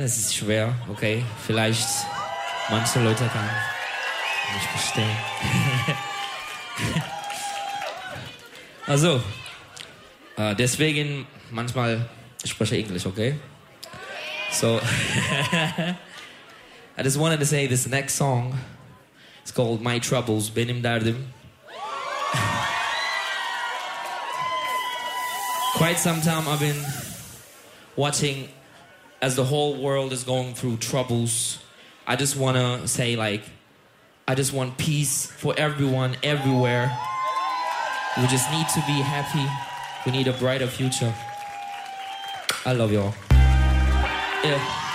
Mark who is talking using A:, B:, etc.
A: es ist schwer, okay? Vielleicht manche Leute kann nicht verstehen. Also, deswegen manchmal spreche ich Englisch, okay? So, I just wanted to say this next song. It's called My Troubles, Benim Derdim. Quite some time I've been watching as the whole world is going through troubles. I just want to say, like, I just want peace for everyone, everywhere. We just need to be happy. We need a brighter future. I love y'all. Yeah.